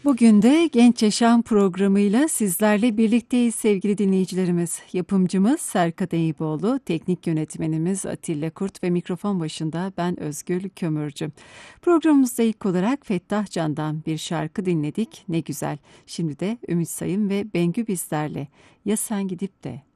Bugün de Genç Yaşam programıyla sizlerle birlikteyiz sevgili dinleyicilerimiz. Yapımcımız Serkan Eyüboğlu, teknik yönetmenimiz Atilla Kurt ve mikrofon başında ben Özgül Kömürcü. Programımızda ilk olarak Fettah Can'dan bir şarkı dinledik. Ne güzel. Şimdi de Ümit Sayın ve Bengü bizlerle. Ya sen gidip de